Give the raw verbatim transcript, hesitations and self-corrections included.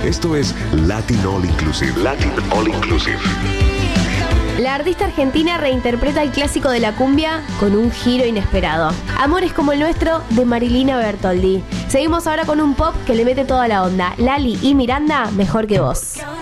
Esto es Latin All Inclusive. Latin All Inclusive. La artista argentina reinterpreta el clásico de la cumbia con un giro inesperado. Amores como el nuestro, de Marilina Bertoldi. Seguimos ahora con un pop que le mete toda la onda. Lali y Miranda, Mejor que vos.